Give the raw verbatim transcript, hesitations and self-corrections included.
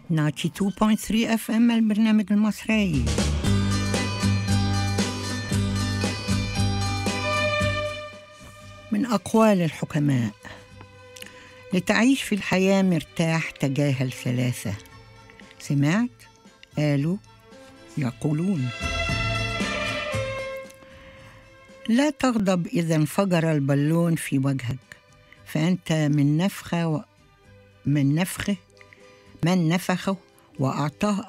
تسعة وتسعين فاصلة ثلاثة اف ام البرنامج المصري. من أقوال الحكماء: لتعيش في الحياة مرتاح تجاهل ثلاثة. سمعت؟ قالوا يقولون. لا تغضب إذا انفجر البالون في وجهك، فأنت من نفخه و... من نفخه من نفخه وأعطاه